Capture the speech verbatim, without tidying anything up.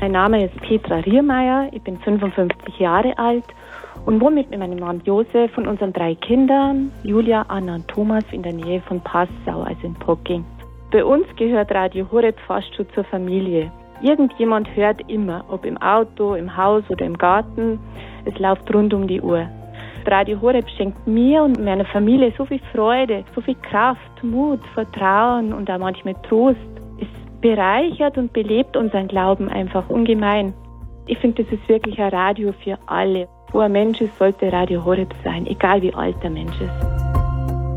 Mein Name ist Petra Riermeier, ich bin fünfundfünfzig Jahre alt und wohne mit meinem Mann Josef und unseren drei Kindern, Julia, Anna und Thomas, in der Nähe von Passau, also in Pocking. Bei uns gehört Radio Horeb fast schon zur Familie. Irgendjemand hört immer, ob im Auto, im Haus oder im Garten. Es läuft rund um die Uhr. Radio Horeb schenkt mir und meiner Familie so viel Freude, so viel Kraft, Mut, Vertrauen und auch manchmal Trost. Es bereichert und belebt unseren Glauben einfach ungemein. Ich finde, das ist wirklich ein Radio für alle. Wo ein Mensch ist, sollte Radio Horeb sein, egal wie alt der Mensch ist.